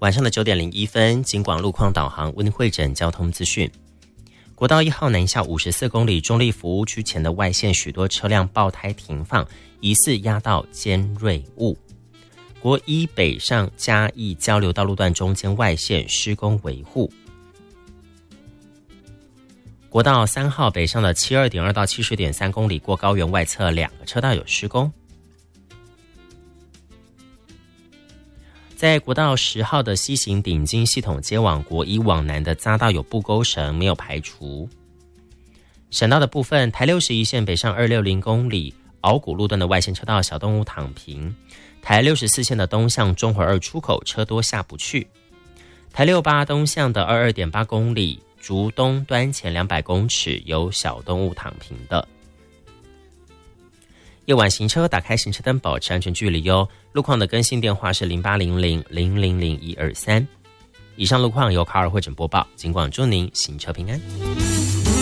晚上的9点01分，警广路况导航为您汇整交通资讯。国道1号南下54公里，中立服务区前的外线许多车辆爆胎停放，疑似压到尖锐物。国一北上嘉义交流道路段中间外线施工维护。国道3号北上的72.2到70.3公里，过高原外侧2个车道有施工。在国道10号的西行顶金系统接往国一往南的匝道有布钩绳没有排除。省道的部分，台61线北上260公里鳌谷路段的外线车道小动物躺平，台64线的东向中和2出口车多下不去，台68东向的22.8公里竹东端前200公尺有小动物躺平的。夜晚行车打开行车灯，保持安全距离哟。路况的更新电话是0800000123。以上路况由卡尔会诊播报，警广祝您行车平安。